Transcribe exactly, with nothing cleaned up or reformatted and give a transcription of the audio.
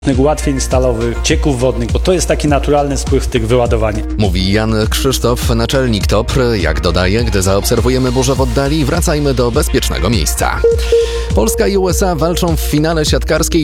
ułatwień stalowych, cieków wodnych, bo to jest taki naturalny spływ tych wyładowań. Mówi Jan Krzysztof, naczelnik T O P R. Jak dodaje, gdy zaobserwujemy burzę w oddali, wracajmy do bezpiecznego miejsca. Polska i U S A walczą w finale siatkarskiej